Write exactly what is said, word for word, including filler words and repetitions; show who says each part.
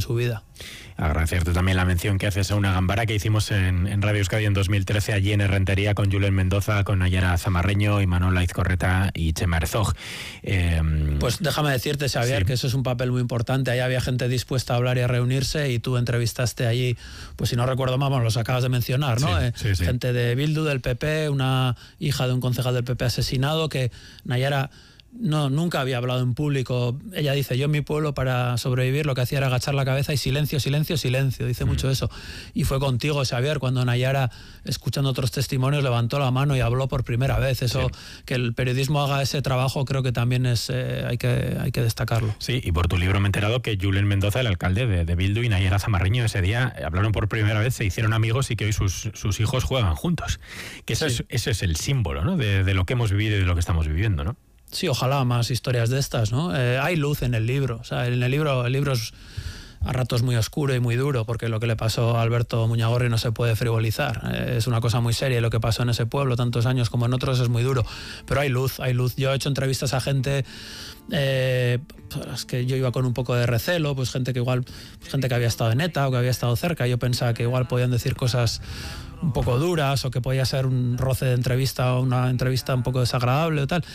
Speaker 1: su vida.
Speaker 2: Agradecerte también la mención que haces a una gambara que hicimos en, en Radio Euskadi en dos mil trece, allí en Errentería, con Julen Mendoza, con Nayara Zamarreño, Imanol Aizcorreta y Chema Herzog. Eh,
Speaker 1: pues déjame decirte, Xavier, sí. que eso es un papel muy importante. Ahí había gente dispuesta a hablar y a reunirse, y tú entrevistaste allí, pues si no recuerdo mal, bueno, los acabas de mencionar, ¿no?
Speaker 2: Sí,
Speaker 1: eh,
Speaker 2: sí, sí.
Speaker 1: Gente de Bildu, del P P, una hija de un concejal del P P asesinado, que Nayara no, nunca había hablado en público. Ella dice, yo en mi pueblo para sobrevivir lo que hacía era agachar la cabeza y silencio, silencio, silencio. Dice mm. mucho eso. Y fue contigo, Xavier, cuando Nayara, escuchando otros testimonios, levantó la mano y habló por primera vez. Eso, sí. que el periodismo haga ese trabajo, creo que también es eh, hay que hay que destacarlo.
Speaker 2: Sí, y por tu libro me he enterado que Julen Mendoza, el alcalde de, de Bildu, y Nayara Zamarreño ese día hablaron por primera vez, se hicieron amigos y que hoy sus, sus hijos juegan juntos. Que eso, sí. es, eso es el símbolo, ¿no? de, de lo que hemos vivido y de lo que estamos viviendo, ¿no?
Speaker 1: Sí, ojalá más historias de estas, ¿no? Eh, hay luz en el libro. O sea, en el libro, el libro es a ratos muy oscuro y muy duro, porque lo que le pasó a Alberto Muñagorri no se puede frivolizar. Eh, es una cosa muy seria, y lo que pasó en ese pueblo, tantos años como en otros, es muy duro. Pero hay luz, hay luz. Yo he hecho entrevistas a gente, eh, pues que yo iba con un poco de recelo, pues gente que igual, pues gente que había estado en ETA o que había estado cerca. Yo pensaba que igual podían decir cosas un poco duras, o que podía ser un roce de entrevista o una entrevista un poco desagradable o tal.